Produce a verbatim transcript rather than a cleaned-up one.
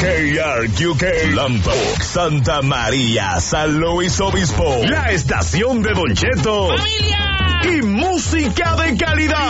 K R Q K, Lambok, Santa María, San Luis Obispo, la estación de Don Cheto. ¡Familia! Y música de calidad.